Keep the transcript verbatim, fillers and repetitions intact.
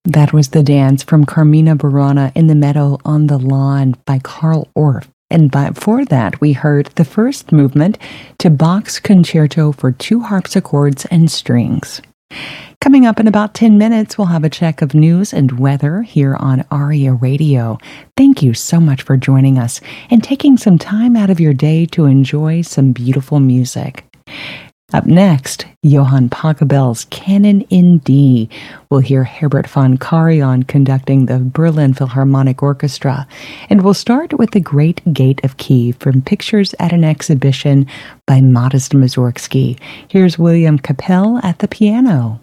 That was the dance from Carmina Burana in the Meadow on the Lawn by Carl Orff. And before that, we heard the first movement to Bach's Concerto for Two Harpsichords and Strings. Coming up in about ten minutes, we'll have a check of news and weather here on ARIA Radio. Thank you so much for joining us and taking some time out of your day to enjoy some beautiful music. Up next, Johann Pachelbel's Canon in D. We'll hear Herbert von Karajan conducting the Berlin Philharmonic Orchestra. And we'll start with The Great Gate of Kiev from Pictures at an Exhibition by Modest Mussorgsky. Here's William Capell at the piano.